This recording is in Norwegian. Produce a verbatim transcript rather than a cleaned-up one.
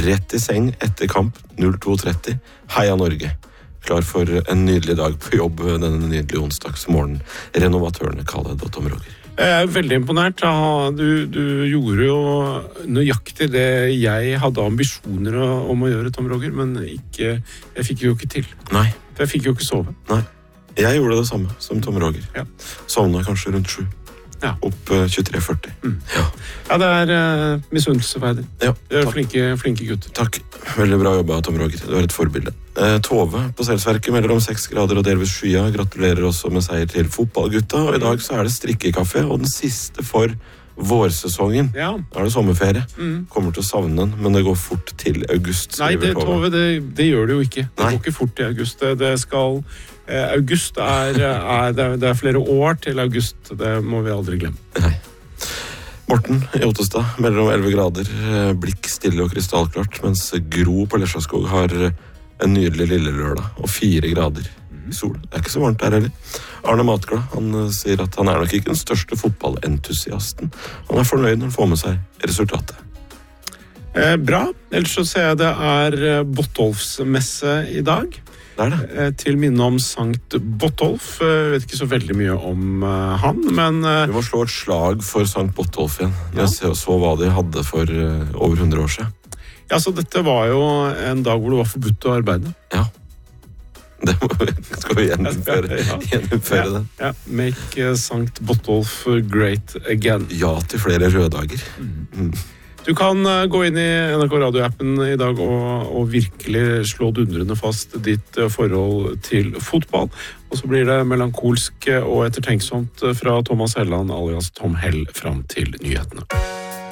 rett i seng etter kamp null to tretti. Heia Norge! Klar for en nydelig dag på jobb denne nydelige onsdagsmorgen. Renovatørene kaller det Tom Roger. Jeg er veldig imponert. Du, du gjorde jo nøyaktig det jeg hadde ambisjoner om å gjøre, Tom Roger, men ikke, jeg fikk jo ikke til. Nei. Jeg fikk jo ikke sove. Nei. Jeg gjorde det samme som Tom Roger. Ja. Sovnet kanskje rundt sju. Ja. Opp uh, tjuetre førti. Mm. Ja. ja, det er uh, misunnelsesverdig. Ja, det er flinke, flinke gutter. Takk. Veldig bra jobba, Tom Roger. Du er et forbilde. Eh, Tove på Selsverket melder om seks grader og delvis skya. Gratulerer også med seier til fotballgutta. Og i dag så er det strikkekaffe, og den siste for vårsesongen. Ja. Da er det sommerferie. Mm. Kommer til å savne den, men det går fort til august. Nei, det, Tove, det, det gjør det jo ikke. Det Nei. går ikke fort til august. Det, det skal... Eh, august er, er, det er... Det er flere år til august. Det må vi aldri glemme. Nei. Morten i Ottestad melder om elleve grader, blikk stille og krystallklart, mens Gro på Lesjaskog har en nydelig lille lørdag og fire grader i sol. Det er ikke så varmt der heller. Arne Matglad, han sier at han er nok ikke den største fotballentusiasten. Han er fornøyd når han får med seg resultatet. Eh, bra. Ellers så ser jeg det er Bottolfsmesse i dag. Det er det. Eh, til minne om Sankt Bottolf. Jeg vet ikke så veldig mye om uh, han, men... Uh, Vi må slå et slag for Sankt Bottolf igjen. Ja. Jeg så hva de hadde for uh, over hundre år siden. Ja, så dette var jo en dag hvor det var forbudt å arbeide. Ja. Det må vi, skal vi gjennomføre, ja. gjennomføre ja. det. Ja. Make uh, Sankt Bottolf great again. Ja til flere røddager. Mm. Mm. Du kan uh, gå inn i N R K Radio-appen i dag og, og virkelig slå dundrende fast ditt uh, forhold til fotball. Og så blir det melankolsk og ettertenksomt fra Thomas Helland alias Tom Hell fram til nyhetene.